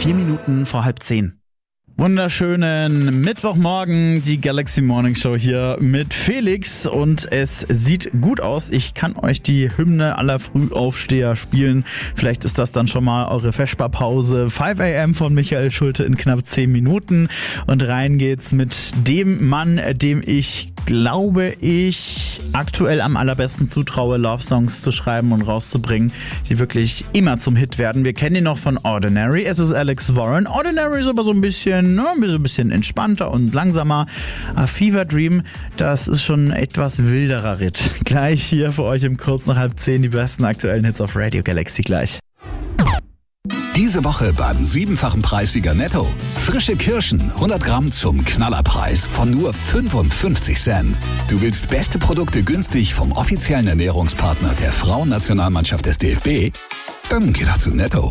4 Minuten vor 9:30. Wunderschönen Mittwochmorgen, die Galaxy Morning Show hier mit Felix und es sieht gut aus. Ich kann euch die Hymne aller Frühaufsteher spielen. Vielleicht ist das dann schon mal eure Vesperpause. 5 a.m. von Michael Schulte in knapp 10 Minuten und rein geht's mit dem Mann, dem ich glaube ich aktuell am allerbesten zutraue, Love-Songs zu schreiben und rauszubringen, die wirklich immer zum Hit werden. Wir kennen ihn noch von Ordinary. Es ist Alex Warren. Ordinary ist aber so ein bisschen entspannter und langsamer. A Fever Dream, das ist schon ein etwas wilderer Ritt. Gleich hier für euch um kurz nach 9:30 die besten aktuellen Hits auf Radio Galaxy gleich. Diese Woche beim 7-fachen Preissieger Netto. Frische Kirschen, 100 Gramm zum Knallerpreis von nur 55 Cent. Du willst beste Produkte günstig vom offiziellen Ernährungspartner der Frauennationalmannschaft des DFB? Dann geh doch zu Netto.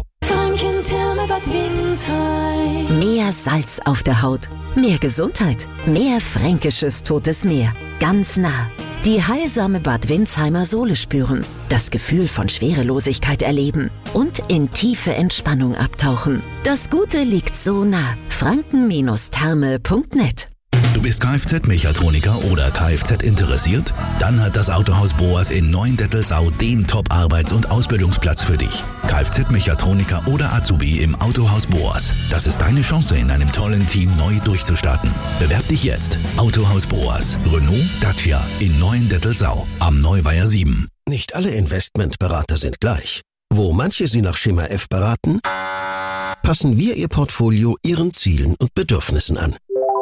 Mehr Salz auf der Haut, mehr Gesundheit, mehr fränkisches Totes Meer. Ganz nah. Die heilsame Bad Windsheimer Sohle spüren, das Gefühl von Schwerelosigkeit erleben und in tiefe Entspannung abtauchen. Das Gute liegt so nah. franken-therme.net. Du bist Kfz-Mechatroniker oder Kfz interessiert? Dann hat das Autohaus Boas in Neuendettelsau den Top-Arbeits- und Ausbildungsplatz für dich. Kfz-Mechatroniker oder Azubi im Autohaus Boas. Das ist deine Chance, in einem tollen Team neu durchzustarten. Bewerb dich jetzt. Autohaus Boas. Renault, Dacia in Neuendettelsau am Neuweiher 7. Nicht alle Investmentberater sind gleich. Wo manche Sie nach Schema F beraten, passen wir Ihr Portfolio Ihren Zielen und Bedürfnissen an.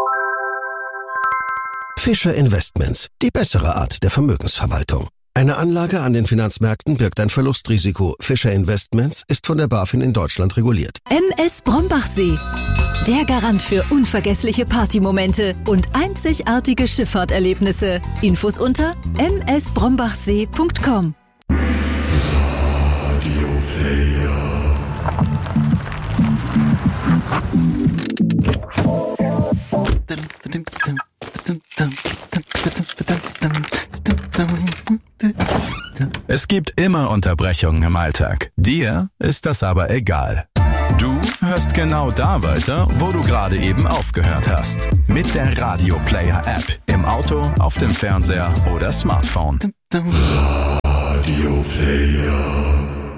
Fischer Investments, die bessere Art der Vermögensverwaltung. Eine Anlage an den Finanzmärkten birgt ein Verlustrisiko. Fischer Investments ist von der BaFin in Deutschland reguliert. MS Brombachsee. Der Garant für unvergessliche Partymomente und einzigartige Schifffahrterlebnisse. Infos unter msbrombachsee.com. Es gibt immer Unterbrechungen im Alltag. Dir ist das aber egal. Du hörst genau da weiter, wo du gerade eben aufgehört hast. Mit der Radio Player App. Im Auto, auf dem Fernseher oder Smartphone. Radio Player.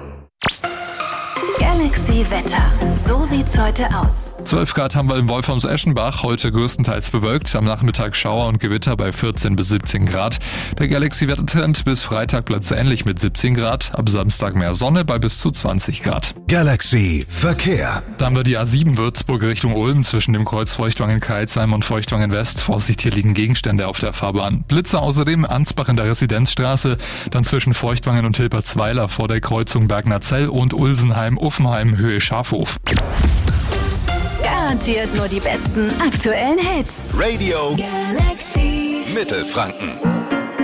Galaxy Wetter. So sieht's heute aus. 12 Grad haben wir in Wolframs-Eschenbach, heute größtenteils bewölkt, am Nachmittag Schauer und Gewitter bei 14 bis 17 Grad. Der Galaxy-Wettertrend bis Freitag bleibt so ähnlich mit 17 Grad, ab Samstag mehr Sonne bei bis zu 20 Grad. Galaxy Verkehr. Da haben wir die A7 Würzburg Richtung Ulm zwischen dem Kreuz Feuchtwangen-Karlsheim und Feuchtwangen-West. Vorsicht, hier liegen Gegenstände auf der Fahrbahn. Blitze außerdem Ansbach in der Residenzstraße, dann zwischen Feuchtwangen und Hilpertsweiler vor der Kreuzung Bergnazell und Ulsenheim-Uffenheim Höhe Schafhof. Garantiert nur die besten aktuellen Hits. Radio Galaxy Mittelfranken.